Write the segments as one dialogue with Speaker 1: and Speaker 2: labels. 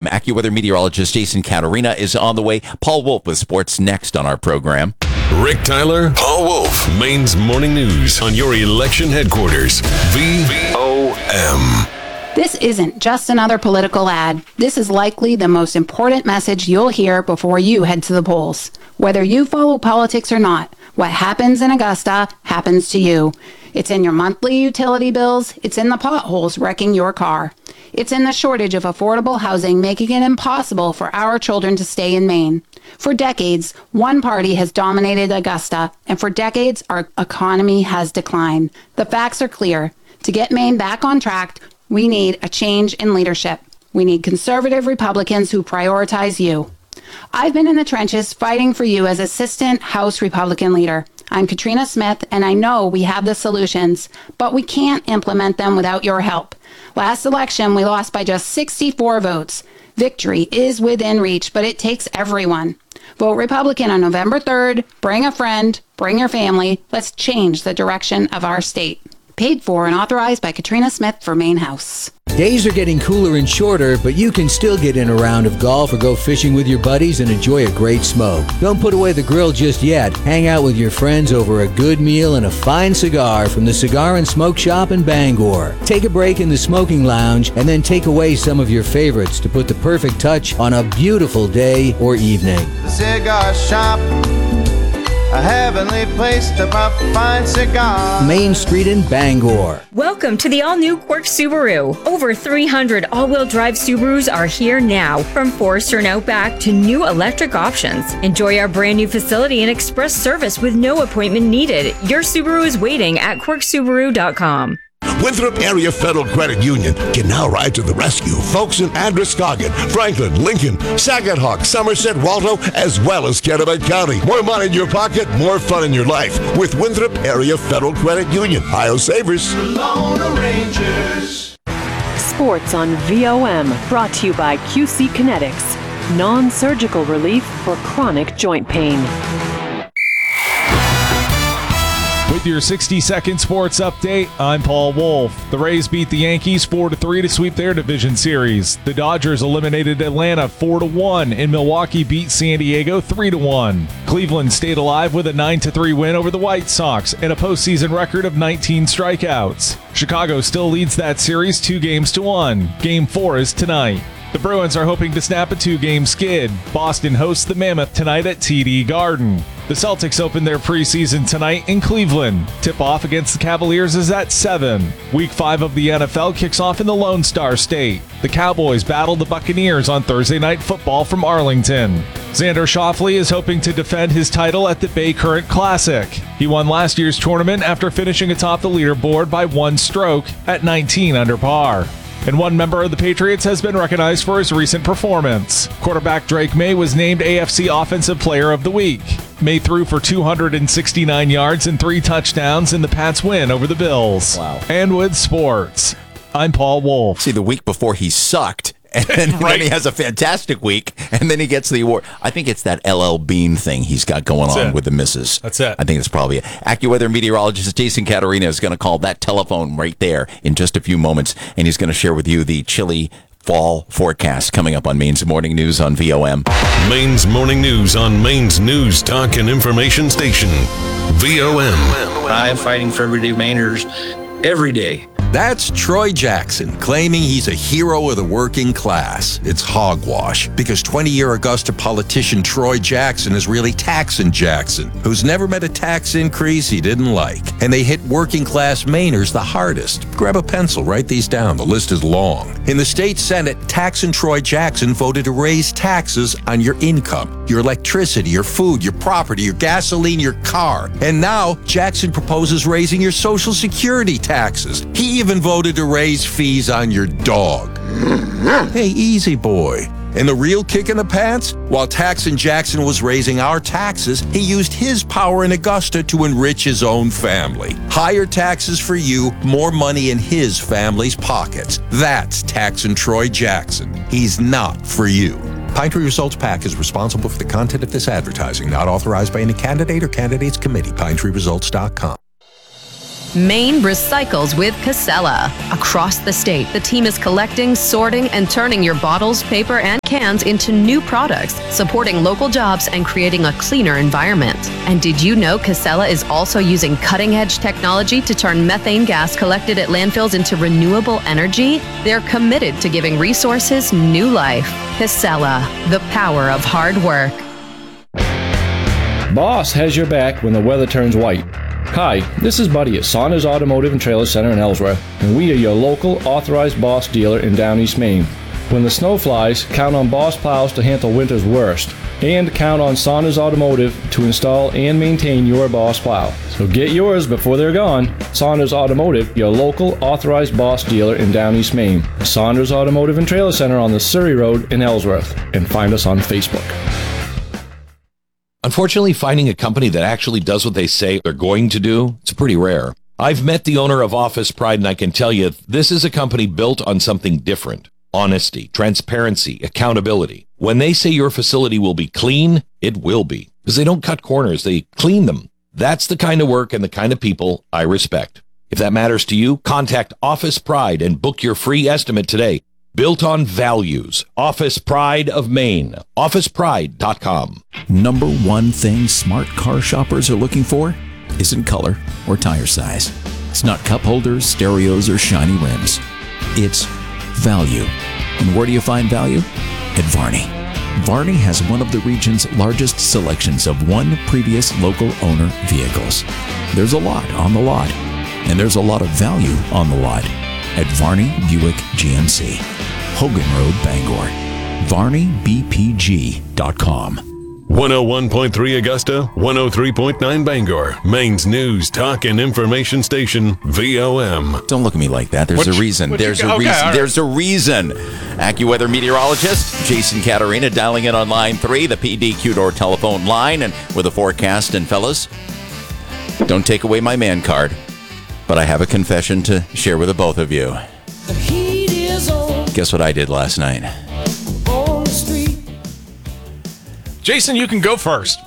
Speaker 1: AccuWeather meteorologist Jason Caterina is on the way. Paul Wolf with sports next on our program.
Speaker 2: Rick Tyler, Paul Wolf, Maine's Morning News on your election headquarters. VOM.
Speaker 3: This isn't just another political ad. This is likely the most important message you'll hear before you head to the polls. Whether you follow politics or not, what happens in Augusta happens to you. It's in your monthly utility bills. It's in the potholes wrecking your car. It's in the shortage of affordable housing, making it impossible for our children to stay in Maine. For decades, one party has dominated Augusta, and for decades, our economy has declined. The facts are clear. To get Maine back on track, we need a change in leadership. We need conservative Republicans who prioritize you. I've been in the trenches fighting for you as Assistant House Republican Leader. I'm Katrina Smith, and I know we have the solutions, but we can't implement them without your help. Last election, we lost by just 64 votes. Victory is within reach, but it takes everyone. Vote Republican on November 3rd. Bring a friend. Bring your family. Let's change the direction of our state. Paid for and authorized by Katrina Smith for Maine House.
Speaker 4: Days are getting cooler and shorter, but you can still get in a round of golf or go fishing with your buddies and enjoy a great smoke. Don't put away the grill just yet. Hang out with your friends over a good meal and a fine cigar from the Cigar and Smoke Shop in Bangor. Take a break in the smoking lounge and then take away some of your favorites to put the perfect touch on a beautiful day or evening.
Speaker 5: The Cigar Shop, a heavenly place to pop a fine cigar.
Speaker 4: Main Street in Bangor.
Speaker 6: Welcome to the all-new Quirk Subaru. Over 300 all-wheel drive Subarus are here now, from Forester and Outback to new electric options. Enjoy our brand new facility and express service with no appointment needed. Your Subaru is waiting at quirksubaru.com.
Speaker 7: Winthrop Area Federal Credit Union can now ride to the rescue folks in Androscoggin, Franklin, Lincoln, Saginaw, Somerset, Waldo, as well as Kennebec County. More money in your pocket, more fun in your life with Winthrop Area Federal Credit Union. Ohio Savers.
Speaker 8: Lone Rangers.
Speaker 9: Sports on VOM, brought to you by QC Kinetics. Non-surgical relief for chronic joint pain.
Speaker 10: With your 60-second sports update, I'm Paul Wolf. The Rays beat the Yankees 4-3 to sweep their division series. The Dodgers eliminated Atlanta 4-1, and Milwaukee beat San Diego 3-1. Cleveland stayed alive with a 9-3 win over the White Sox and a postseason record of 19 strikeouts. Chicago still leads that series 2-1. Game 4 is tonight. The Bruins are hoping to snap a 2-game skid. Boston hosts the Mammoth tonight at TD Garden. The Celtics open their preseason tonight in Cleveland. Tip-off against the Cavaliers is at 7. Week 5 of the NFL kicks off in the Lone Star State. The Cowboys battle the Buccaneers on Thursday Night Football from Arlington. Xander Schauffele is hoping to defend his title at the Bay Current Classic. He won last year's tournament after finishing atop the leaderboard by 1 stroke at 19 under par. And one member of the Patriots has been recognized for his recent performance. Quarterback Drake May was named AFC Offensive Player of the Week. May threw for 269 yards and 3 touchdowns in the Pats' win over the Bills.
Speaker 1: Wow.
Speaker 10: And with sports, I'm Paul Wolf.
Speaker 1: See, the week before he sucked, and then,
Speaker 10: Right.
Speaker 1: then he has a fantastic week, and then he gets the award. I think it's that LL Bean thing he's got going on with the missus.
Speaker 11: That's it.
Speaker 1: I think it's probably it. AccuWeather meteorologist Jason Caterina is going to call that telephone right there in just a few moments, and he's going to share with you the chilly fall forecast coming up on Maine's Morning News on VOM.
Speaker 2: Maine's Morning News on Maine's News Talk and Information Station. VOM.
Speaker 12: I'm fighting for everyday Mainers every day.
Speaker 13: That's Troy Jackson, claiming he's a hero of the working class. It's hogwash, because 20-year Augusta politician Troy Jackson is really Taxin' Jackson, who's never met a tax increase he didn't like. And they hit working class Mainers the hardest. Grab a pencil, write these down. The list is long. In the state Senate, Taxin' Troy Jackson voted to raise taxes on your income, your electricity, your food, your property, your gasoline, your car. And now Jackson proposes raising your Social Security taxes. He even voted to raise fees on your dog. Hey, easy boy. And the real kick in the pants? While Taxin' Jackson was raising our taxes, he used his power in Augusta to enrich his own family. Higher taxes for you, more money in his family's pockets. That's Taxin' Troy Jackson. He's not for you. Pine Tree Results PAC is responsible for the content of this advertising, not authorized by any candidate or candidates committee. PineTreeResults.com.
Speaker 11: Maine recycles with Casella. Across the state, the team is collecting, sorting, and turning your bottles, paper, and cans into new products, supporting local jobs and creating a cleaner environment. And did you know Casella is also using cutting-edge technology to turn methane gas collected at landfills into renewable energy? They're committed to giving resources new life. Casella, the power of hard work.
Speaker 14: Boss has your back when the weather turns white. Hi, this is Buddy at Saunders Automotive and Trailer Center in Ellsworth, and we are your local authorized Boss dealer in Down East Maine. When the snow flies, count on Boss plows to handle winter's worst, and count on Saunders Automotive to install and maintain your Boss plow. So get yours before they're gone. Saunders Automotive, your local authorized Boss dealer in Down East Maine. Saunders Automotive and Trailer Center on the Surrey Road in Ellsworth, and find us on Facebook.
Speaker 15: Unfortunately, finding a company that actually does what they say they're going to do, it's pretty rare. I've met the owner of Office Pride, and I can tell you this is a company built on something different. Honesty, transparency, accountability. When they say your facility will be clean, it will be. Because they don't cut corners, they clean them. That's the kind of work and the kind of people I respect. If that matters to you, contact Office Pride and book your free estimate today. Built on values. Office Pride of Maine. OfficePride.com.
Speaker 1: Number one thing smart car shoppers are looking for isn't color or tire size. It's not cup holders, stereos, or shiny rims. It's value. And where do you find value? At Varney. Varney has one of the region's largest selections of one previous local owner vehicles. There's a lot on the lot, and there's a lot of value on the lot at Varney Buick GMC, Hogan Road, Bangor. VarneyBPG.com.
Speaker 2: 101.3 Augusta, 103.9 Bangor, Maine's news, talk, and information station, VOM.
Speaker 1: Don't look at me like that. There's a reason. There's a reason. There's a reason. AccuWeather meteorologist Jason Caterina dialing in on line 3, the PDQ door telephone line, and with a forecast. And fellas, don't take away my man card, but I have a confession to share with the both of you. Guess what I did last night?
Speaker 10: Jason, you can go first.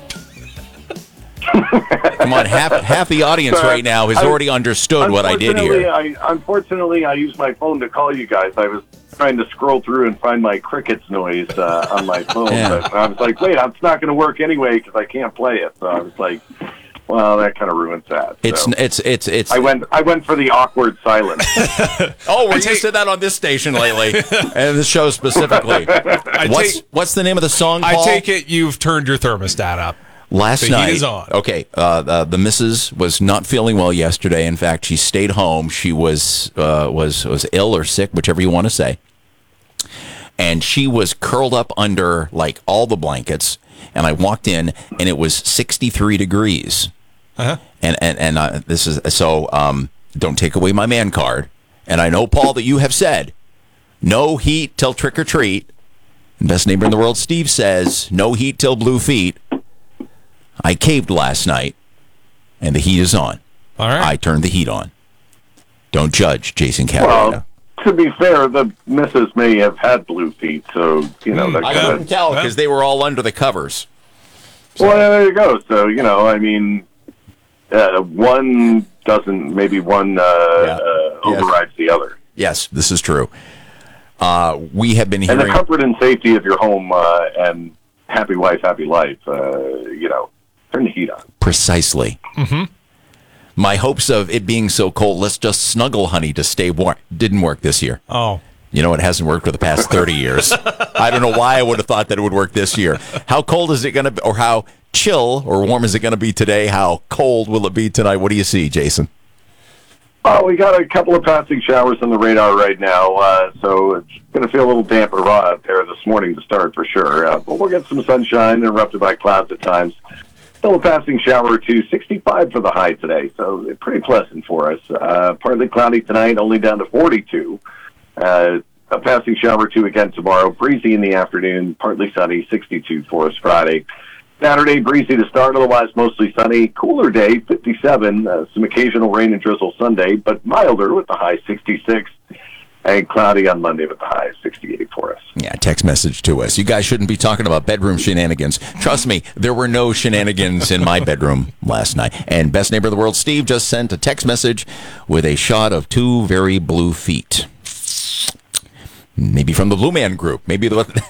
Speaker 1: Come on, half the audience right now has already understood what I did here.
Speaker 16: Unfortunately, I used my phone to call you guys. I was trying to scroll through and find my crickets noise on my phone. Yeah. But I was like, wait, it's not going to work anyway because I can't play it. So I was like, well, that kind of ruins that.
Speaker 1: It's.
Speaker 16: I went for the awkward silence.
Speaker 1: Oh, we're used to that on this station lately, and the show specifically. What's the name of the song, Paul?
Speaker 10: I take it you've turned your thermostat up.
Speaker 1: Last night,
Speaker 10: heat is on.
Speaker 1: Okay, the missus was not feeling well yesterday. In fact, she stayed home. She was ill or sick, whichever you want to say, and she was curled up under like all the blankets. And I walked in, and it was 63 degrees. Uh-huh. And this is so. Don't take away my man card. And I know, Paul, that you have said no heat till trick or treat. And best neighbor in the world, Steve, says no heat till blue feet. I caved last night, and the heat is on.
Speaker 10: All right.
Speaker 1: I turned the heat on. Don't judge, Jason Caterina.
Speaker 16: Well, to be fair, the missus may have had blue feet, so that
Speaker 1: I couldn't tell because they were all under the covers.
Speaker 16: So. Well, there you go. So one doesn't. Maybe one overrides the other.
Speaker 1: Yes, this is true. We have been hearing,
Speaker 16: and the comfort and safety of your home and happy wife, happy life. Turn the heat on.
Speaker 1: Precisely.
Speaker 10: Mm-hmm.
Speaker 1: My hopes of it being so cold, let's just snuggle, honey, to stay warm, didn't work this year.
Speaker 10: Oh.
Speaker 1: You know, it hasn't worked for the past 30 years. I don't know why I would have thought that it would work this year. How cold is it going to be, or how chill or warm is it going to be today? How cold will it be tonight? What do you see, Jason?
Speaker 16: Oh, we got a couple of passing showers on the radar right now, so it's going to feel a little damp and raw out there this morning to start for sure. But we'll get some sunshine interrupted by clouds at times. Still a passing shower or two, 65 for the high today, so pretty pleasant for us. Partly cloudy tonight, only down to 42. A passing shower or two again tomorrow, breezy in the afternoon, partly sunny, 62 for us Friday. Saturday, breezy to start, otherwise mostly sunny. Cooler day, 57, some occasional rain and drizzle Sunday, but milder with the high 66. and cloudy on Monday with the high of 68 for us.
Speaker 1: Yeah, text message to us. You guys shouldn't be talking about bedroom shenanigans. Trust me, there were no shenanigans in my bedroom last night. And best neighbor of the world, Steve, just sent a text message with a shot of two very blue feet. Maybe from the Blue Man Group. Maybe